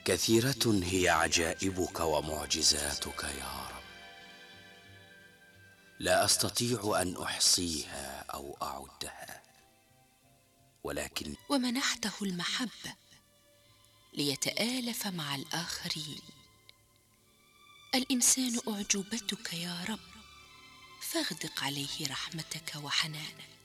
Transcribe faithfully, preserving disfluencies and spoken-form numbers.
كثيرة هي عجائبك ومعجزاتك يا رب، لا أستطيع أن أحصيها أو أعدها، ولكن ومنحته المحبة ليتآلف مع الآخرين. الإنسان أعجوبتك يا رب، فاغدق عليه رحمتك وحنانك.